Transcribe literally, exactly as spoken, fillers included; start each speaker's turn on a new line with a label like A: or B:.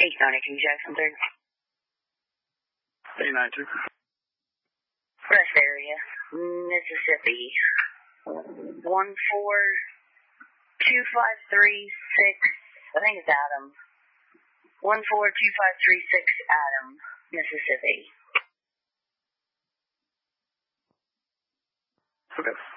A: eight ninety-two Jackson third.
B: eight ninety-two.
A: Rest area, Mississippi. one four two five three six, I think it's Adam. one four two five three six Adam, Mississippi.
B: Okay.